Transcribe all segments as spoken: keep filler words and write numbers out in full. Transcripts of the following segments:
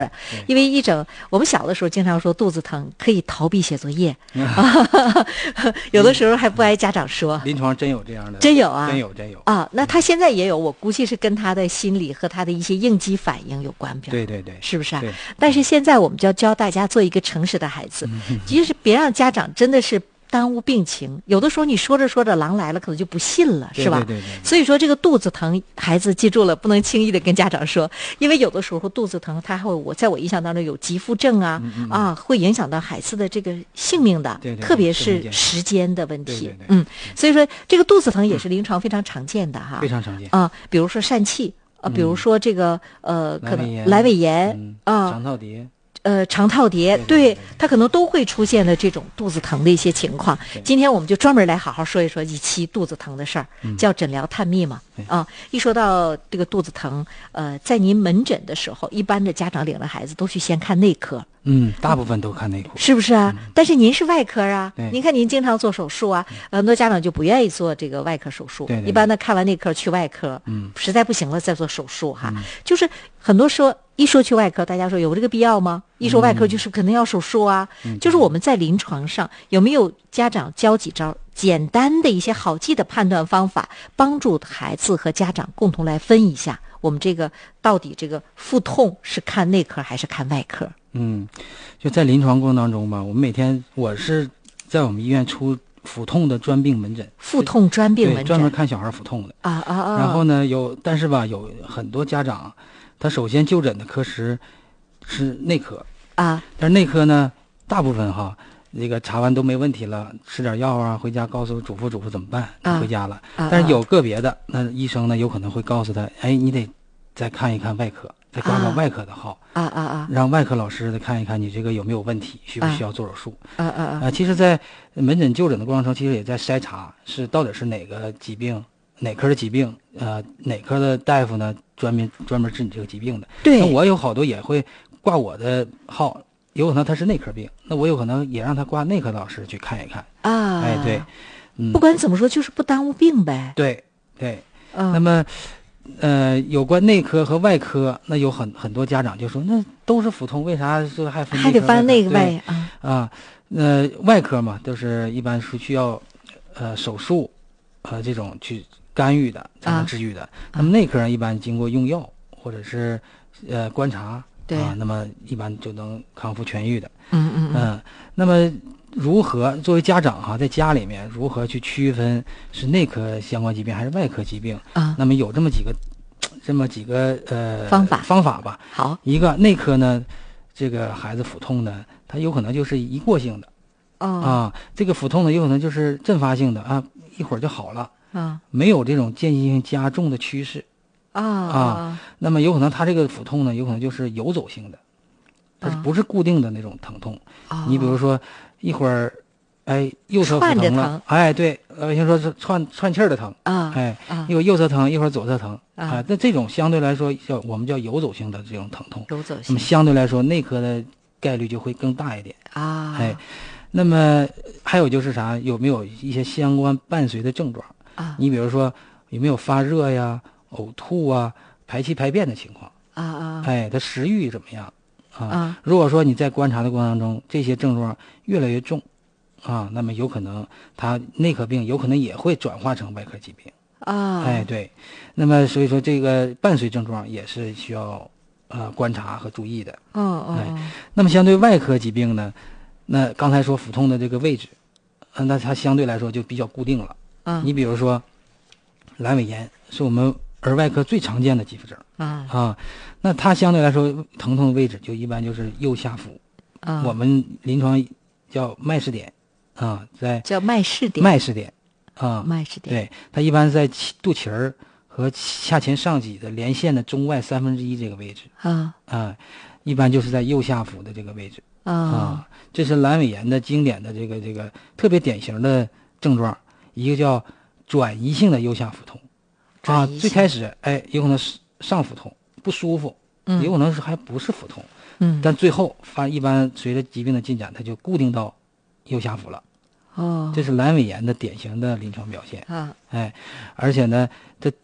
因为一整我们小的时候经常说肚子疼可以逃避写作业， 嗯、 有的时候还不挨家长说。 临床真有这样的， 真有啊， 真有真有啊。那他现在也有，我估计是跟他的心理和他的一些应激反应有关， 对对对， 是不是啊？ 对。 但是现在我们就要教大家做一个诚实的孩子，其实别让家长真的是耽误病情，有的时候你说着说着狼来了，可能就不信了，是吧？ 对对对对。 所以说这个肚子疼，孩子记住了，不能轻易的跟家长说，因为有的时候肚子疼，它会我在我印象当中有急腹症啊， 嗯嗯啊，会影响到孩子的这个性命的， 对对对， 特别是时间的问题。 对对对， 嗯，所以说这个肚子疼也是临床非常常见的哈， 非常常见啊，比如说疝气啊，比如说这个、嗯、呃，可能阑尾炎、 嗯、 啊， 肠套叠。 呃，肠套叠， 对, 对, 对, 对, 对， 它可能都会出现的这种肚子疼的一些情况。今天我们就专门来好好说一说一期肚子疼的事儿， 嗯、 叫诊疗探秘嘛。啊，一说到这个肚子疼，呃，在您门诊的时候，一般的家长领了孩子都去先看内科。 嗯，大部分都看内科， 是不是啊？嗯、但是您是外科啊，您看您经常做手术啊， 嗯、 很多家长就不愿意做这个外科手术， 对对对， 一般的看完内科去外科， 嗯， 实在不行了再做手术哈。 嗯、 就是很多说一说去外科，大家说有这个必要吗？一说外科就是肯定要手术啊。 嗯、 就是我们在临床上有没有家长教几招简单的一些好记的判断方法，帮助孩子和家长共同来分一下，我们这个到底这个腹痛是看内科还是看外科？ 嗯，就在临床过程当中吧，我们每天我是在我们医院出腹痛的专病门诊， 腹痛专病门诊， 专门看小孩腹痛的啊啊啊。 然后呢，有但是吧，有很多家长，他首先就诊的科室是内科啊， 但是内科呢，大部分哈，那个查完都没问题了，吃点药啊，回家告诉嘱咐嘱咐怎么办， 啊、 回家了、 啊。 但是有个别的，那医生呢有可能会告诉他，哎，你得再看一看外科。再挂个外科的号啊啊啊， 让外科老师再看一看你这个有没有问题，需不需要做手术？ 啊啊啊！ 啊，其实，在门诊就诊的过程中，其实也在筛查是到底是哪个疾病，哪科的疾病，呃，哪科的大夫呢专门专门治你这个疾病的。 对， 那我有好多也会挂我的号，有可能他是内科病，那我有可能也让他挂内科老师去看一看啊。 哎，对，嗯， 不管怎么说，就是不耽误病呗。 对对， 嗯， 那么。呃，有关内科和外科，那有很很多家长就说，那都是腹痛，为啥说还分还得分内外啊？啊，呃，外科嘛，都是一般是需要呃手术，呃这种去干预的才能治愈的。啊、那么内科一般经过用药或者是呃观察， 对啊，那么一般就能康复痊愈的。 嗯嗯嗯、呃，那么。如何作为家长哈、啊，在家里面如何去区分是内科相关疾病还是外科疾病啊？ 那么有这么几个，这么几个呃方法方法吧。 好， 一个内科呢，这个孩子腹痛呢，它有可能就是一过性的， 哦啊，这个腹痛呢有可能就是阵发性的啊，一会儿就好了啊， 没有这种间歇性加重的趋势啊啊。那么有可能他这个腹痛呢，有可能就是游走性的，它不是固定的那种疼痛。 啊、 你比如说。一会儿，哎，右侧腹疼了， 疼哎，对，呃，听说是串串气儿的疼啊， 哎， 啊、 一会儿右侧疼，一会儿左侧疼啊， 那、呃、这种相对来说叫我们叫游走性的这种疼痛， 游走性， 那么相对来说内科的概率就会更大一点啊， 哎，那么还有就是啥，有没有一些相关伴随的症状啊？ 你比如说有没有发热呀、呕吐啊、排气排便的情况啊啊， 哎，他食欲怎么样？啊， 啊如果说你在观察的过程当中，这些症状越来越重，啊，那么有可能他内科病有可能也会转化成外科疾病啊。 哎，对，那么所以说这个伴随症状也是需要呃观察和注意的。 哦哦。 哎，那么相对外科疾病呢，那刚才说腹痛的这个位置，呃、那它相对来说就比较固定了。 嗯。 你比如说阑尾炎是我们儿外科最常见的急腹症。 啊啊，那它相对来说疼痛的位置就一般就是右下腹， 啊， 我们临床叫脉试点，啊，在叫脉试点， 脉试点，啊， 脉试点， 对，它一般在肚脐儿和下前上棘的连线的中外三分之一这个位置， 啊啊，一般就是在右下腹的这个位置， 啊， 啊，这是阑尾炎的经典的这个这个特别典型的症状，一个叫转移性的右下腹痛，啊，最开始哎有可能是上腹痛不舒服， 嗯， 有可能是还不是腹痛， 嗯， 但最后发一般随着疾病的进展，它就固定到右下腹了。 哦， 这是阑尾炎的典型的临床表现啊， 哎，而且呢，这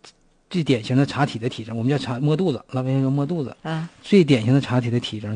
最典型的查体的体征，我们叫查摸肚子，老百姓说摸肚子啊， 最典型的查体的体征